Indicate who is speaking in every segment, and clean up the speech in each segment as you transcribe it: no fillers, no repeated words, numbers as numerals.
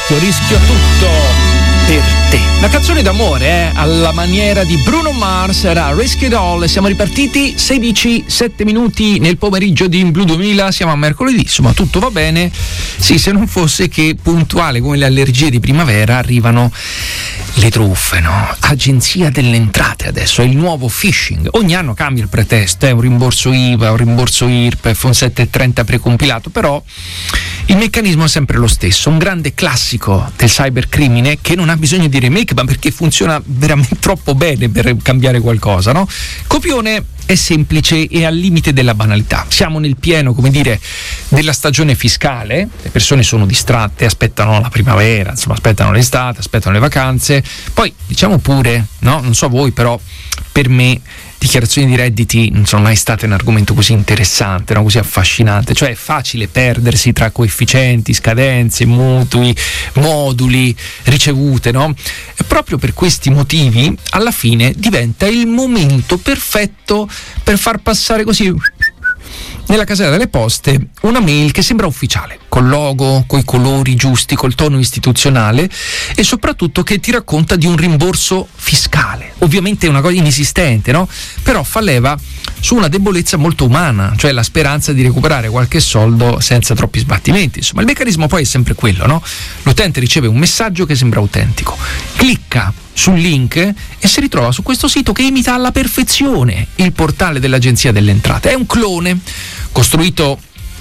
Speaker 1: rischio tutto per te. Una canzone d'amore, alla maniera di Bruno Mars, era Risk It All. Siamo ripartiti 7 minuti nel pomeriggio di In Blu 2000, siamo a mercoledì, insomma tutto va bene. Sì, se non fosse che puntuale come le allergie di primavera arrivano le truffe, no? Agenzia delle Entrate adesso, è il nuovo phishing. Ogni anno cambia il pretesto, un rimborso IVA, un rimborso IRPEF, un 730 precompilato, però il meccanismo è sempre lo stesso, un grande classico del cybercrimine che non ha bisogno di remake, ma perché funziona veramente troppo bene per cambiare qualcosa, no? Copione è semplice e al limite della banalità. Siamo nel pieno, come dire, della stagione fiscale, le persone sono distratte, aspettano la primavera, insomma aspettano l'estate, aspettano le vacanze. Poi diciamo pure, no? Non so voi, però per me dichiarazioni di redditi non sono mai state un argomento così interessante, no? Così affascinante, cioè è facile perdersi tra coefficienti, scadenze, mutui, moduli, ricevute, no? E proprio per questi motivi alla fine diventa il momento perfetto per far passare così nella casella delle poste una mail che sembra ufficiale, col logo, coi colori giusti, col tono istituzionale e soprattutto che ti racconta di un rimborso fiscale. Ovviamente è una cosa inesistente, no? Però fa leva su una debolezza molto umana, cioè la speranza di recuperare qualche soldo senza troppi sbattimenti. Insomma, il meccanismo poi è sempre quello, no? L'utente riceve un messaggio che sembra autentico, clicca sul link e si ritrova su questo sito che imita alla perfezione il portale dell'Agenzia delle Entrate. È un clone costruito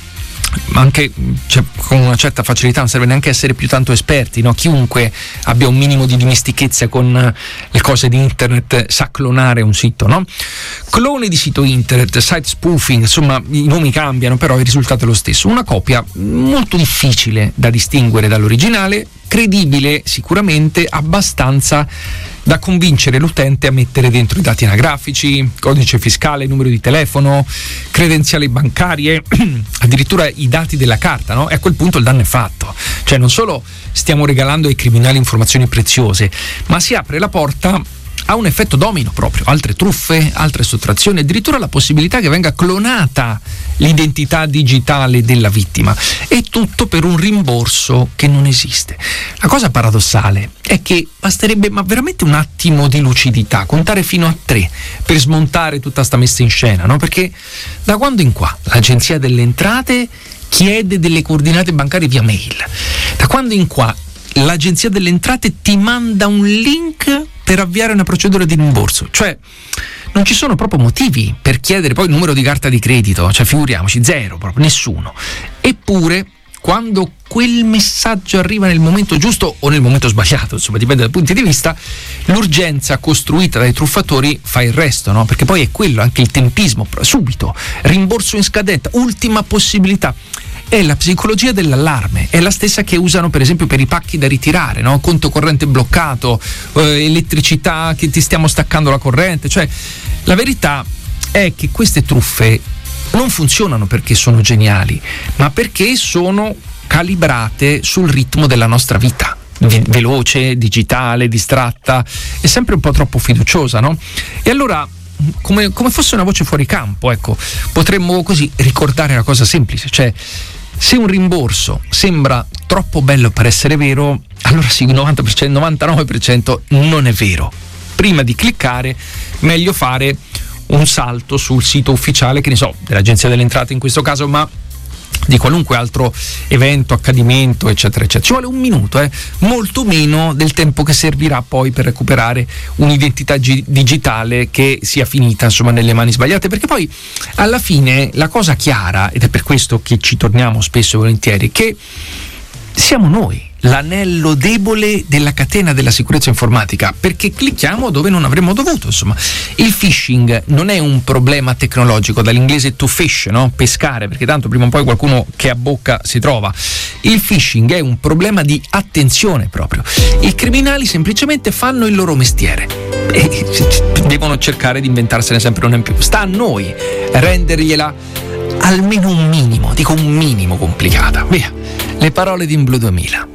Speaker 1: anche con una certa facilità, non serve neanche essere più tanto esperti, no? Chiunque abbia un minimo di dimestichezza con le cose di internet sa clonare un sito, no? Clone di sito internet, site spoofing, insomma i nomi cambiano, però il risultato è lo stesso. Una copia molto difficile da distinguere dall'originale, credibile sicuramente, abbastanza da convincere l'utente a mettere dentro i dati anagrafici, codice fiscale, numero di telefono, credenziali bancarie, addirittura i dati della carta, no? E a quel punto il danno è fatto. Cioè non solo stiamo regalando ai criminali informazioni preziose, ma si apre la porta a un effetto domino proprio, altre truffe, altre sottrazioni, addirittura la possibilità che venga clonata l'identità digitale della vittima, e tutto per un rimborso che non esiste. La cosa paradossale è che basterebbe ma veramente un attimo di lucidità, contare fino a 3 per smontare tutta sta messa in scena, no? Perché da quando in qua l'Agenzia delle Entrate chiede delle coordinate bancarie via mail, da quando in qua l'Agenzia delle Entrate ti manda un link per avviare una procedura di rimborso, cioè non ci sono proprio motivi per chiedere poi il numero di carta di credito, cioè figuriamoci, zero, proprio nessuno. Eppure quando quel messaggio arriva nel momento giusto o nel momento sbagliato, insomma dipende dai punti di vista, l'urgenza costruita dai truffatori fa il resto, no? Perché poi è quello, anche il tempismo, subito, rimborso in scadenza, ultima possibilità. È la psicologia dell'allarme, è la stessa che usano per esempio per i pacchi da ritirare, no? Conto corrente bloccato, elettricità che ti stiamo staccando la corrente. Cioè la verità è che queste truffe non funzionano perché sono geniali, ma perché sono calibrate sul ritmo della nostra vita, veloce, digitale, distratta, è sempre un po' troppo fiduciosa, no? E allora come fosse una voce fuori campo, ecco, potremmo così ricordare una cosa semplice, cioè se un rimborso sembra troppo bello per essere vero, allora sì, il 90%, 99% non è vero. Prima di cliccare, meglio fare un salto sul sito ufficiale, che ne so, dell'Agenzia delle Entrate in questo caso, ma di qualunque altro evento, accadimento, eccetera, eccetera. Ci vuole un minuto, molto meno del tempo che servirà poi per recuperare un'identità digitale che sia finita, insomma, nelle mani sbagliate, perché poi alla fine la cosa chiara, ed è per questo che ci torniamo spesso e volentieri, che siamo noi l'anello debole della catena della sicurezza informatica, perché clicchiamo dove non avremmo dovuto. Insomma, il phishing non è un problema tecnologico, dall'inglese to fish, no? Pescare, perché tanto prima o poi qualcuno che abbocca si trova. Il phishing è un problema di attenzione proprio. I criminali semplicemente fanno il loro mestiere e devono cercare di inventarsene sempre una in più. Sta a noi rendergliela almeno un minimo, dico un minimo complicata. Via, le parole di In Blu 2000.